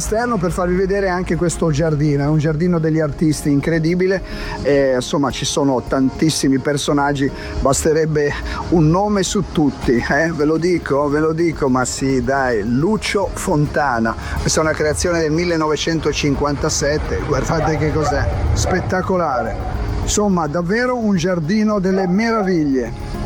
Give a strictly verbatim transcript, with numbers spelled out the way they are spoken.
all'esterno per farvi vedere anche questo giardino. È un giardino degli artisti incredibile, e, insomma ci sono tantissimi personaggi, basterebbe un nome su tutti, eh? ve lo dico, ve lo dico, ma sì dai, Lucio Fontana, questa è una creazione del millenovecentocinquantasette, guardate che cos'è, spettacolare, insomma davvero un giardino delle meraviglie.